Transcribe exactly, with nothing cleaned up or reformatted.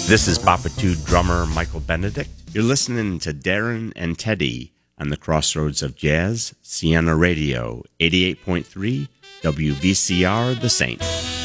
This is Papa Two drummer Michael Benedict. You're listening to Darren and Teddy on the Crossroads of Jazz, Sienna Radio, eighty-eight point three, W V C R, The Saint.